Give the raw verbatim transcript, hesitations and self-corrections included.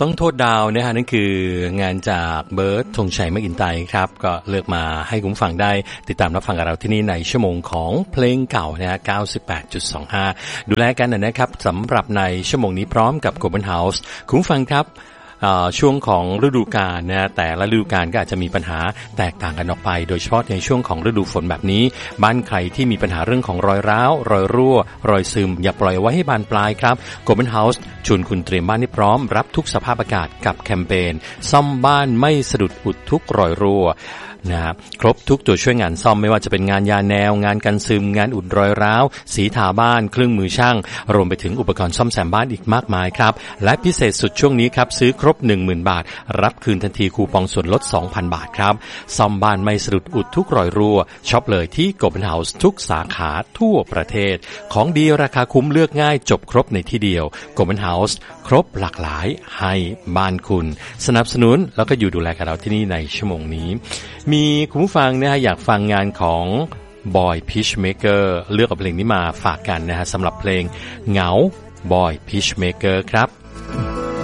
ต้องโทษดาวนะฮะนั่นคืองานจากเบิร์ดธงชัยมะอินไตครับก็เลือกมาให้คุณฟังได้ติดตามรับฟังกับเราที่นี่ในชั่วโมงของเพลงเก่านะฮะ เก้าสิบแปดจุดสองห้า ดูแลกันนะครับสำหรับในชั่วโมงนี้พร้อมกับ Golden House คุณฟังครับช่วงของฤดูกาลนะแต่ละฤดูกาลก็อาจจะมีปัญหาแตกต่างกันออกไปโดยเฉพาะในช่วงของฤดูฝนแบบนี้บ้านใครที่มีปัญหาเรื่องของรอยร้าวรอยรั่วรอยซึมอย่าปล่อยไว้ให้บานปลายครับ Golden House ชวนคุณเตรียมบ้านให้พร้อมรับทุกสภาพอากาศกับแคมเปญซ่อมบ้านไม่สะดุดอุดทุกรอยรั่วนะครับครบทุกตัวช่วยงานซ่อมไม่ว่าจะเป็นงานยาแนวงานกันซึมงานอุดรอยร้าวสีทาบ้านเครื่องมือช่างรวมไปถึงอุปกรณ์ซ่อมแซมบ้านอีกมากมายครับและพิเศษสุดช่วงนี้ครับซื้อครบ หนึ่งหมื่น บาทรับคืนทันทีคูปองส่วนลด สองพัน บาทครับซ่อมบ้านไม่สะดุดอุดทุกรอยรั่วช็อปเลยที่ Golden House ทุกสาขาทั่วประเทศของดีราคาคุ้มเลือกง่ายจบครบในที่เดียว Golden House ครบหลากหลายให้บ้านคุณสนับสนุนแล้วก็อยู่ดูแลกับเราที่นี่ในชั่วโมงนี้มีคุณผู้ฟังนะฮะอยากฟังงานของบอยพีชเมเกอร์เลือกเอาเพลงนี้มาฝากกันนะฮะสำหรับเพลงเหงาบอยพีชเมเกอร์ครับ